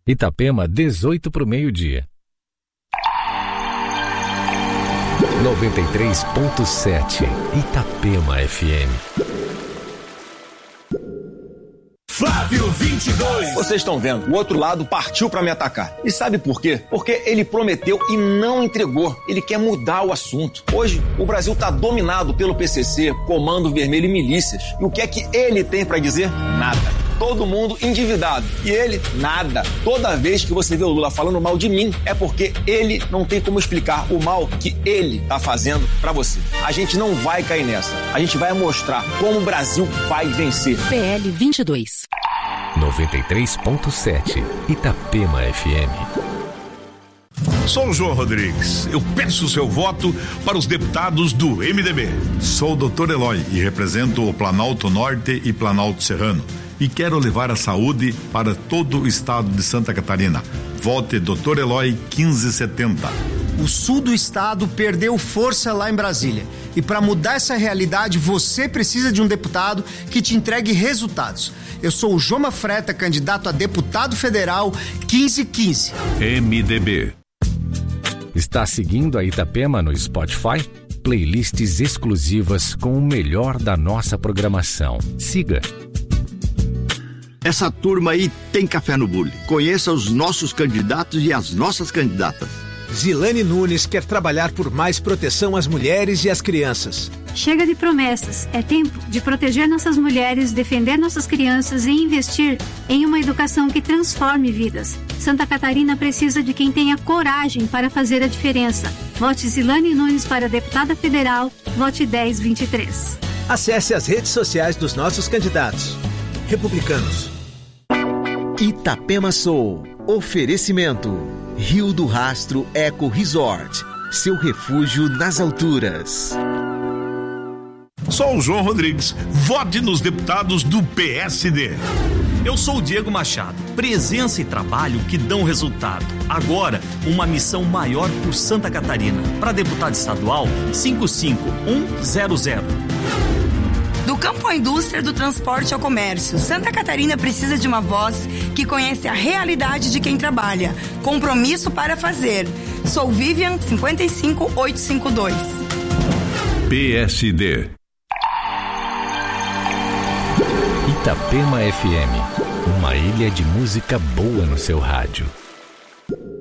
Itapema, 18 para o meio-dia. 93.7 Itapema FM. Flávio 22. Vocês estão vendo, o outro lado partiu pra me atacar. E sabe por quê? Porque ele prometeu e não entregou. Ele quer mudar o assunto. Hoje, o Brasil tá dominado pelo PCC, Comando Vermelho e milícias. E o que é que ele tem pra dizer? Nada. Todo mundo endividado. E ele, nada. Toda vez que você vê o Lula falando mal de mim, é porque ele não tem como explicar o mal que ele tá fazendo pra você. A gente não vai cair nessa. A gente vai mostrar como o Brasil vai vencer. PL 22. 93.7 Itapema FM. Sou o João Rodrigues. Eu peço o seu voto para os deputados do MDB. Sou o Dr. Eloy e represento o Planalto Norte e Planalto Serrano. E quero levar a saúde para todo o estado de Santa Catarina. Vote Dr. Eloy 1570. O sul do estado perdeu força lá em Brasília. E para mudar essa realidade, você precisa de um deputado que te entregue resultados. Eu sou o Joma Freta, candidato a deputado federal 1515. MDB. Está seguindo a Itapema no Spotify? Playlists exclusivas com o melhor da nossa programação. Siga. Essa turma aí tem café no bule. Conheça os nossos candidatos e as nossas candidatas. Zilane Nunes quer trabalhar por mais proteção às mulheres e às crianças. Chega de promessas. É tempo de proteger nossas mulheres, defender nossas crianças e investir em uma educação que transforme vidas. Santa Catarina precisa de quem tenha coragem para fazer a diferença. Vote Zilane Nunes para deputada federal. Vote 1023. Acesse as redes sociais dos nossos candidatos. Republicanos. Itapema Soul. Oferecimento. Rio do Rastro Eco Resort. Seu refúgio nas alturas. Sou o João Rodrigues. Vote nos deputados do PSD. Eu sou o Diego Machado. Presença e trabalho que dão resultado. Agora, uma missão maior por Santa Catarina. Para deputado estadual, 55100. Do campo à indústria, do transporte ao comércio, Santa Catarina precisa de uma voz que conhece a realidade de quem trabalha. Compromisso para fazer. Sou Vivian 55852. PSD. Itapema FM. Uma ilha de música boa no seu rádio.